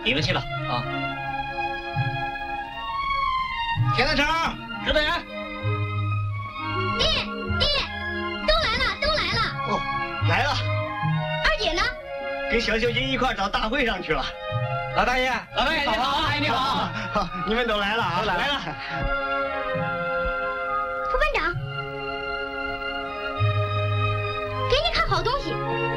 你们去吧。啊。田大成，石大元。 爹，都来了，都来了。 哦，来了。 二姐呢？ 跟小秀琴一块找大会上去了。老大爷，老大爷你好，阿姨你好。好，你们都来了啊，来了。 副班长，给你看好东西。